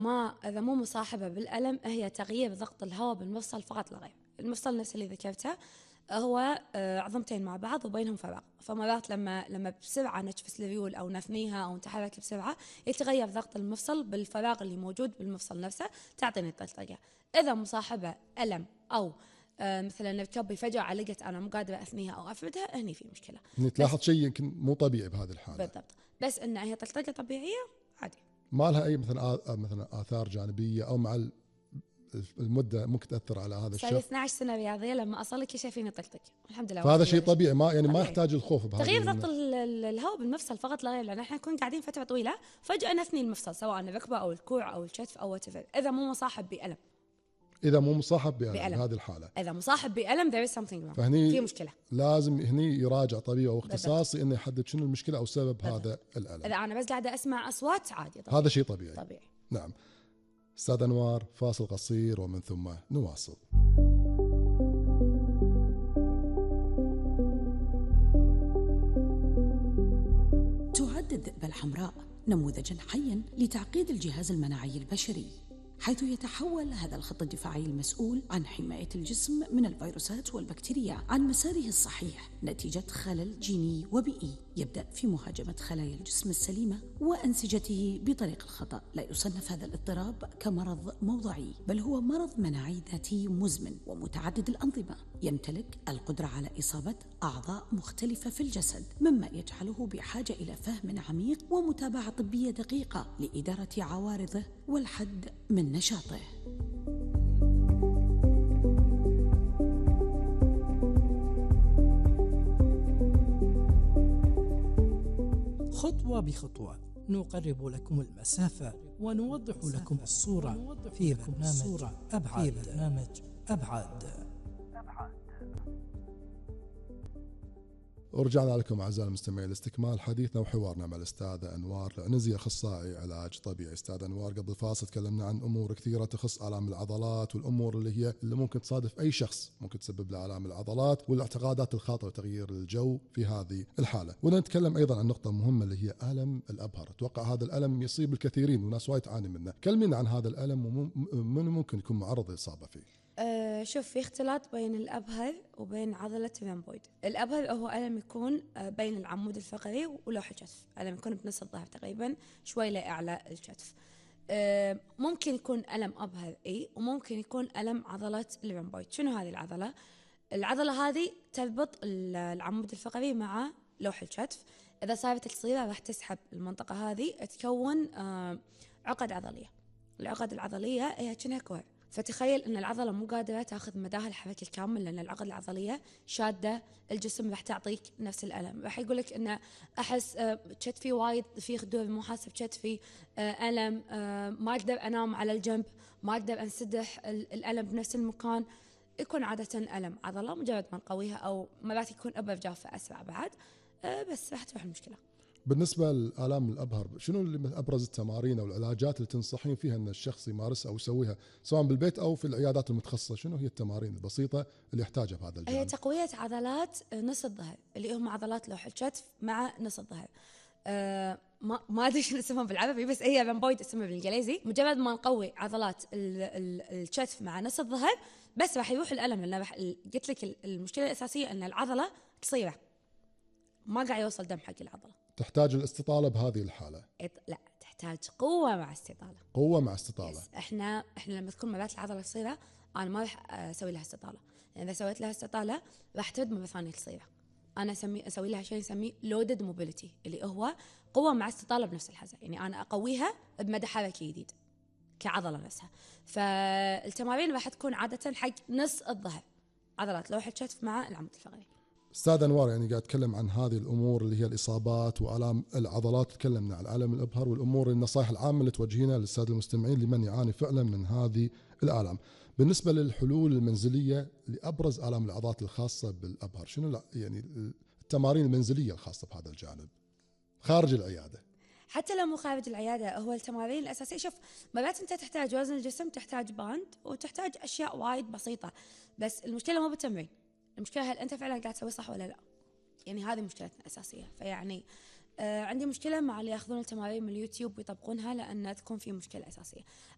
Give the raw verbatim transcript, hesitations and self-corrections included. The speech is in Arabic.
ما إذا مو مصاحبة بالألم هي تغيير ضغط الهواء بالمفصل فقط لا غير. المفصل نفس اللي ذكرته هو عظمتين مع بعض وبينهم فراغ، فمرات لما لما بسرعة نجفس الريول أو نثنيها أو نتحرك بسرعة يتغير ضغط المفصل بالفراغ اللي موجود بالمفصل نفسه، تعطيني الطقطقة. إذا مصاحبة ألم أو مثلا ركبي فجأة علقت أنا مو قادرة أثنيها أو أفردها، هني في مشكلة. يعني تلاحظ شيء يمكن مو طبيعي بهذه الحالة. بالضبط، بس إن هي طقطقة طبيعية عادي. ما لها أي مثلا مثلا آثار جانبية أو مع المدة ممكن تأثر على هذا الشخص؟ صار اثنتي عشرة سنة رياضية لما أصل كل شيء فيني طقطق الحمد لله. فهذا شيء طبيعي، ما يعني طبيعي. ما يحتاج الخوف بهذا. تغيير ضغط الهواء بالمفصل فقط لا غير، لأن احنا نكون قاعدين فترة طويلة فجأة نثني المفصل سواء الركبة أو الكوع أو الكتف أو whatever، إذا مو مصاحب بألم. إذا مو مصاحب بألم, بألم. بهذه الحالة. إذا مصاحب بألم there is something wrong. فهني في مشكلة. لازم هني يراجع طبيب أو اختصاصي إنه يحدد شنو المشكلة أو سبب بالضبط. هذا الألم. إذا أنا بس قاعدة أسمع أصوات عادي طبيعي. هذا شيء طبيعي. طبيعي. نعم. أستاذ أنوار، فاصل قصير ومن ثم نواصل. تعد الذئبة الحمراء نموذجا حيا لتعقيد الجهاز المناعي البشري، حيث يتحول هذا الخط الدفاعي المسؤول عن حماية الجسم من الفيروسات والبكتيريا عن مساره الصحيح نتيجة خلل جيني وبيئي يبدأ في مهاجمة خلايا الجسم السليمة وأنسجته بطريق الخطأ. لا يصنف هذا الاضطراب كمرض موضعي، بل هو مرض مناعي ذاتي مزمن ومتعدد الأنظمة، يمتلك القدرة على إصابة أعضاء مختلفة في الجسد، مما يجعله بحاجة إلى فهم عميق ومتابعة طبية دقيقة لإدارة عوارضه والحد من نشاطه. خطوة بخطوة نقرب لكم المسافة ونوضح لكم الصورة في برنامج أبعاد. في برنامج أبعاد. ورجعنا لكم أعزائي المستمعين لاستكمال حديثنا وحوارنا مع الأستاذة أنوار العنزي، أخصائي علاج طبيعي. أستاذ أنوار، قبل الفاصل تكلمنا عن أمور كثيرة تخص آلام العضلات والأمور اللي هي اللي ممكن تصادف أي شخص، ممكن تسبب له آلام العضلات والاعتقادات الخاطئة وتغيير الجو في هذه الحالة. ونتكلم أيضا عن نقطة مهمة اللي هي ألم الأبهر. أتوقع هذا الألم يصيب الكثيرين وناس وايد تعاني منه. كلمينا عن هذا الألم ومن ممكن يكون معرض للإصابة فيه. أه شوف، في اختلاط بين الأبهر وبين عضلة الرامبويد. الأبهر هو ألم يكون بين العمود الفقري ولوح الكتف، ألم يكون بنص الظهر تقريبا شوي لأعلى الكتف. أه ممكن يكون ألم أبهر إيه، وممكن يكون ألم عضلة الرامبويد. شنو هذه العضلة؟ العضلة هذه تربط العمود الفقري مع لوح الكتف. إذا صارت قصيرة راح تسحب المنطقة هذه تكون أه عقد عضلية. العقد العضلية هي كأنها كور، فتخيل أن العضلة مو قادرة تأخذ مداها الحركة الكامل، لأن العقد العضلية شادة الجسم، راح تعطيك نفس الألم. راح يقولك أن أحس كتفي وايد في خدور، مو حاسة بكتفي، ألم، ما أقدر أنام على الجنب، ما أقدر أنسدح، الألم بنفس المكان. يكون عادة ألم عضلة، مجرد ما نقويها أو مرات يكون إبر جافة أسرع بعد، بس راح تروح المشكلة. بالنسبة لآلام الأبهر، شنو اللي أبرز التمارين أو العلاجات اللي تنصحين فيها أن الشخص يمارسها أو يسويها سواء بالبيت أو في العيادات المتخصصة؟ شنو هي التمارين البسيطة اللي يحتاجها بهذا الجانب؟ هي تقوية عضلات نص الظهر اللي هم عضلات لوح الكتف مع نص الظهر. أه ما ما ادري شنو اسمهم بالعربي، بس هي رامبويد اسمها بالانجليزي. مجرد ما نقوي عضلات الكتف مع نص الظهر بس راح يروح الألم، لأن راح قلت لك المشكلة الأساسية أن العضلة قصيرة، ما قاعد يوصل دم حق العضلة. تحتاج الاستطالة بهذه الحالة؟ لا، تحتاج قوة مع استطالة. قوة مع استطالة. احنا احنا لما تكون مرات العضلة قصيرة انا ما راح اسوي لها استطالة، لان اذا سويت لها استطالة راح ترد مرة ثانية قصيرة. انا اسمي اسوي لها شيء نسميه لودد موبيليتي، اللي هو قوة مع استطالة بنفس الحزة، يعني انا اقويها بمدى حركي جديد كعضلة نفسها. فالتمارين راح تكون عادة حق نص الظهر، عضلات لوح الكتف مع العمود الفقري. أستاذ أنوار، يعني قاعد أتكلم عن هذه الأمور اللي هي الإصابات وآلام العضلات، تكلمنا عن آلام الأبهر والأمور النصائح العامة اللي توجهينها للسادة المستمعين لمن يعاني فعلا من هذه الآلام. بالنسبة للحلول المنزلية لأبرز آلام العضلات الخاصة بالأبهر، شنو لا يعني التمارين المنزلية الخاصة بهذا الجانب خارج العيادة؟ حتى لو مو خارج العيادة، هو التمارين الأساسية. شوف، مرات أنت تحتاج وزن الجسم، تحتاج باند، وتحتاج أشياء وايد بسيطة، بس المشكلة مو بالتمرين، المشكلة هل أنت فعلا قاعد تسوي صح ولا لا. يعني هذه مشكلتنا الأساسية. فيعني آه عندي مشكلة مع اللي يأخذون التمارين من اليوتيوب ويطبقونها، لأن تكون في مشكلة أساسية.